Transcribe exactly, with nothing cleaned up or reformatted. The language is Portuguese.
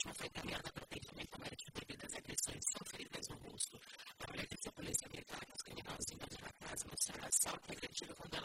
vítima foi encaminhada para atendimento médico devido às agressões sofridas no rosto. A mulher que foi polícia militar, os criminosos invadiram a casa, mostraram assalto e agrediram quando ela